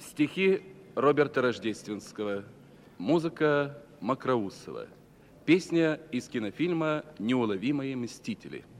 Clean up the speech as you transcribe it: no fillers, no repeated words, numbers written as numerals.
Стихи Роберта Рождественского, музыка Макроусова. Песня из кинофильма «Неуловимые мстители».